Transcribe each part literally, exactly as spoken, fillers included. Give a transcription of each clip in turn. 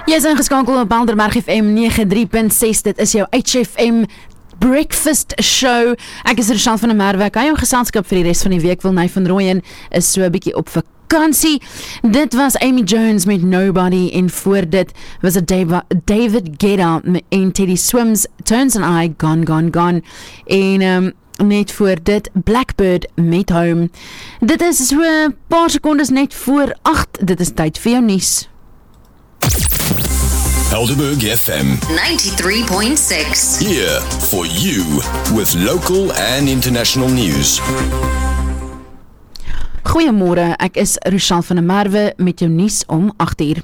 Jy is ingeskakel op Helderberg F M nege drie punt ses, dit is jou H F M Breakfast Show. Ek is Rochelle van der Merwe, ek hou jou geselskap vir die res van die week. Wilney van Rooyen is so 'n bietjie op vakansie. Dit was Amy Jones met Nobody, en voor dit was het David Guetta en Teddy Swims, Tones and I, Gone, Gone, Gone. En um, net voor dit Blackbird met Home. Dit is so 'n paar sekondes net voor agt. Dit is tyd vir jou nuus. Helderberg F M ninety-three point six. Here for you with local and international news. Goeiemôre, ek is Rochelle van der Merwe met jou nuus om agt uur.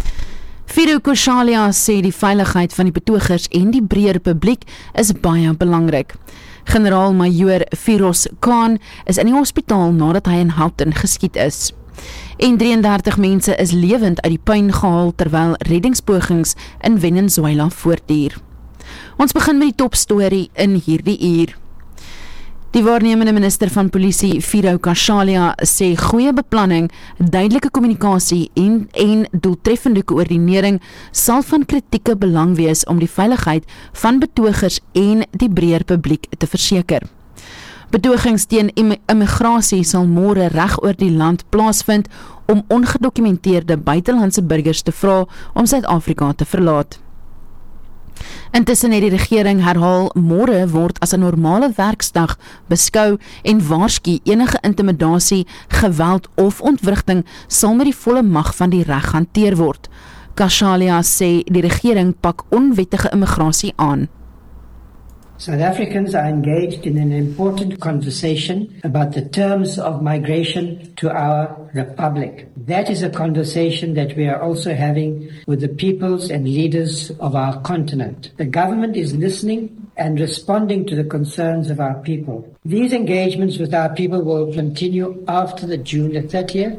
Firo Koshalia sê die veiligheid van die betogers en die breër publiek is baie belangrik. Generaal-majoor Firoz Khan is in die hospitaal nadat hy in Houghton geskiet is. En drieëndertig mense is lewend uit die puin gehaal terwyl reddingspogings in Venezuela voortduur. Ons begin met die topstorie in hierdie uur. Die waarnemende minister van polisie, Firo Koshalia, sê goeie beplanning, duidelike kommunikasie en, en doeltreffende koördinering sal van kritieke belang wees om die veiligheid van betogers en die breër publiek te verseker. Betogings teen immigrasie sal môre reg oor die land plaasvind om ongedokumenteerde buitelandse burgers te vra om Suid-Afrika te verlaat. Intussen het die regering herhaal môre word as 'n normale werksdag beskou en waarsku enige intimidasie, geweld of ontwrigting sal met die volle mag van die reg hanteer word. Koshalia sê die regering pak onwettige immigrasie aan. South Africans are engaged in an important conversation about the terms of migration to our republic. That is a conversation that we are also having with the peoples and leaders of our continent. The government is listening and responding to the concerns of our people. These engagements with our people will continue after the June the thirtieth.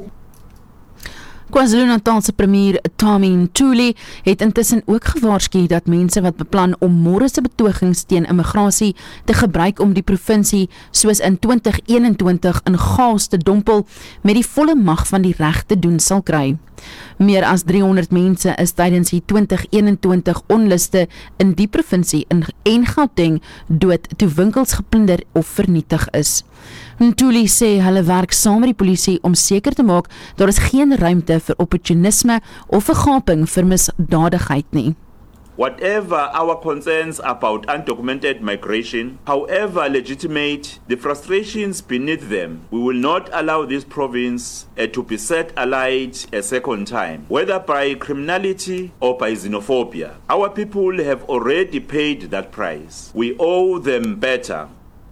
KwaZulu-Natalse premier Tami Ntuli het intussen ook gewaarsku dat mense wat beplan om môre se betogings teen immigrasie te gebruik om die provinsie soos in twintig eenentwintig in chaos te dompel, met die volle mag van die reg te doen sal kry. Meer as driehonderd mense is tydens die twintig eenentwintig onluste in die provinsie in en Gauteng dood toe winkels geplunder of vernietig is. Ntuli sê hulle werk saam met die polisie om seker te maak daar is geen ruimte vir opportunisme of vergaping vir misdadigheid nie. Whatever our concerns about undocumented migration, however legitimate the frustrations beneath them, we will not allow this province uh, to be set alight a second time, whether by criminality or by xenophobia. Our people have already paid that price. We owe them better.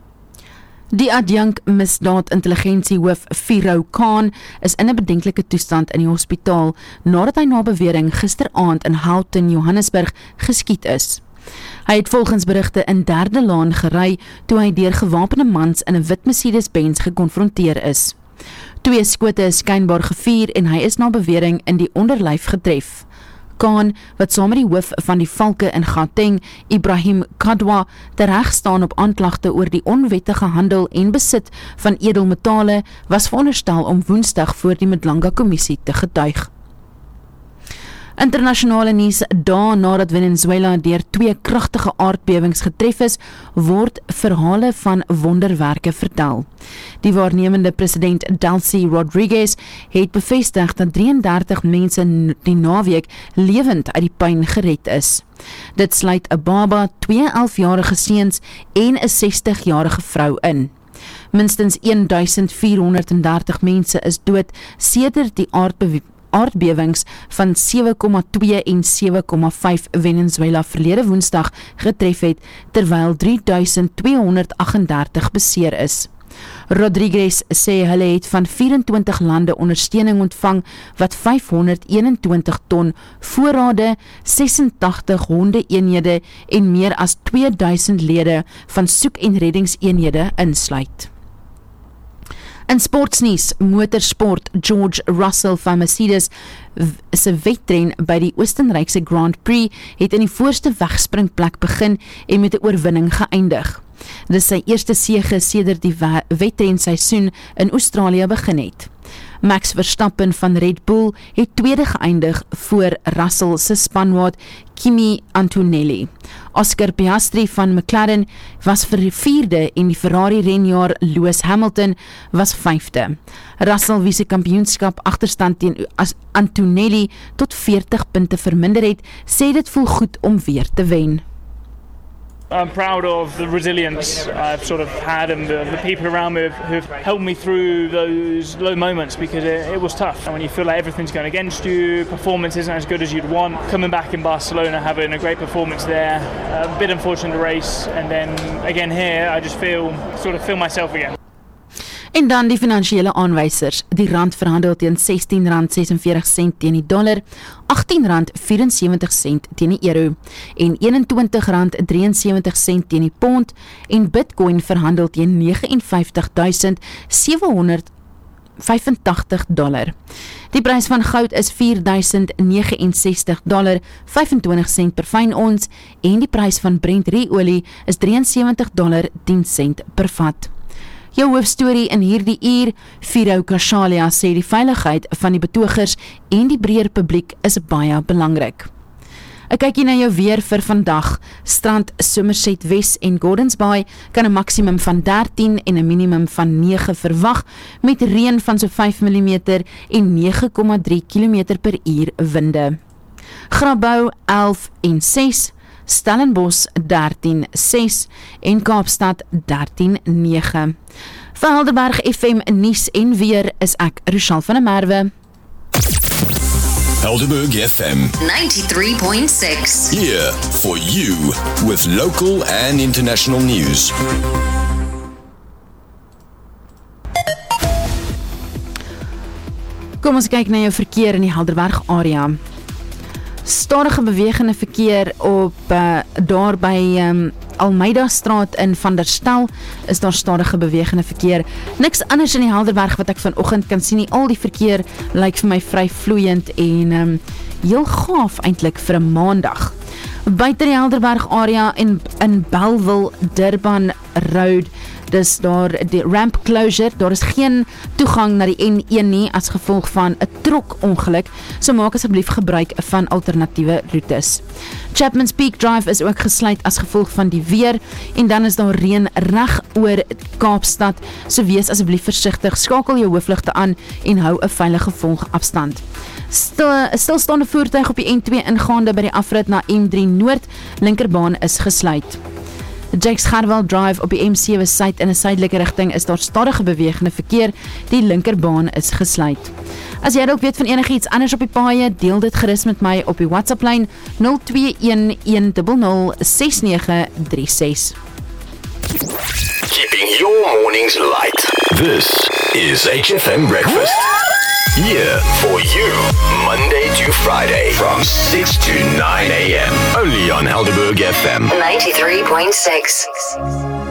Die adjunk misdaad-intelligensiehoof Firo Khan is in 'n bedenklike toestand in die hospitaal nadat hy na bewering gisteraand in Houghton, Johannesburg geskiet is. Hy het volgens berigte in Derde Laan gery toe hy deur gewapende mans in 'n wit Mercedes-Benz gekonfronteer is. Twee skote is skynbaar gevuur en hy is na bewering in die onderlyf getref. Khan, wat saam met die hoof van die valke in Gauteng, Ibrahim Kadwa, tereg staan op aanklagte oor die onwettige handel en besit van edelmetale, was veronderstel om Woensdag voor die Madlanga-kommissie te getuig. Internasionale nuus: dae nadat Venezuela deur twee kragtige aardbewings getref is, word verhale van wonderwerke vertel. Die waarnemende president Delcy Rodriguez het bevestig dat drieëndertig mense die naweek lewend uit die puin gered is. Dit sluit 'n baba, twee elfjarige seuns en 'n sestigjarige vrou in. Minstens duisend vierhonderddertig mense is dood sedert die aardbewing aardbewings van sewe komma twee en sewe komma vyf Venezuela verlede Woensdag getref het, terwyl drie duisend tweehonderdagtendertig beseer is. Rodriguez sê hulle het van vyfentwintig lande ondersteuning ontvang wat vyfhonderdeenentwintig ton voorrade, sesentagtig honde-eenhede en meer as tweeduisend lede van soek- en reddingseenhede insluit. In sportsnuus, motorsport, George Russell van Mercedes se wedren by die Oostenrykse Grand Prix het in die voorste wegspringplek begin en met 'n oorwinning geëindig. Dit is sy eerste sege sedert die wedrenseisoen in Australië begin het. Max Verstappen van Red Bull het tweede geëindig voor Russell se spanmaat Kimi Antonelli. Oscar Piastri van McLaren was vir vierde en die Ferrari renjaer Lewis Hamilton was vyfde. Russell wie se kampioenskap agterstand teen Antonelli tot veertig punte verminder het, sê dit voel goed om weer te wen. I'm proud of the resilience I've sort of had and the, the people around me who've, who've helped me through those low moments because it, it was tough. And when you feel like everything's going against you, performance isn't as good as you'd want. Coming back in Barcelona, having a great performance there, a bit unfortunate the race, and then again here, I just feel sort of feel myself again. En dan die finansiële aanwysers. Die rand verhandel teen sestien rand sesenveertig sent teen die dollar, agttien rand vierensewentig sent teen die euro en eenentwintig rand drieënsewentig sent teen die pond en Bitcoin verhandel teen vyf nege vyf duisend sewe honderd vyfentagtig dollar. Die prys van goud is vier duisend ses nege dollar vyfentwintig sent per fyn ons en die prys van Brent ruolie is drieënsewentig dollar tien sent per vat. Jou hoofstorie in hierdie uur, Firo Kashalia sê die veiligheid van die betogers en die breër publiek is baie belangrik. Ek kyk hier na jou weer vir vandag. Strand Somerset Wes en Gordons Bay kan 'n maksimum van dertien en 'n minimum van nege verwag met reën van so vyf millimeter en nege komma drie kilometer per uur winde. Grabouw elf en ses, Stellenbosch dertien ses en Kaapstad dertien nege. Vir Helderberg F M nuus en weer is ek Rochelle van der Merwe. Helderberg F M ninety-three point six. here for you with local and international news. Kom ons kyk na jou verkeer in die Helderberg area. Stadige bewegende verkeer op uh, daar by um, Almeida straat in Van der Stel is daar stadige bewegende verkeer. Niks anders in die Helderberg wat ek vanoggend kan sien nie. Al die verkeer lyk vir my vry vloeiend en um, heel gaaf eintlik vir 'n maandag. Buite die Helderberg area en in Bellville Durban Road, dis daar die ramp closure, daar is geen toegang na die N een nie as gevolg van 'n trokongeluk, so maak asseblief gebruik van alternatiewe roetes. Chapman's Peak Drive is ook gesluit as gevolg van die weer en dan is daar reën reg oor Kaapstad, so wees asseblief versigtig, skakel jou hoofligte aan en hou 'n veilige volgafstand. Stil, stilstaande voertuig op die N twee ingaande by die afrit na M drie Noord, linkerbaan is gesluit. Jakes Gerwel Drive op die M sewe suid in 'n suidelike rigting is daar stadige bewegende verkeer, die linkerbaan is gesluit. As jy dalk weet van enigiets anders op die paaie, deel dit gerus met my op die WhatsApp lyn nul twee een een nul nul ses nege drie ses. Keeping your mornings light. This is H F M Breakfast. Here for you, Monday to Friday from six to nine a.m. Only on Helderberg F M ninety-three point six.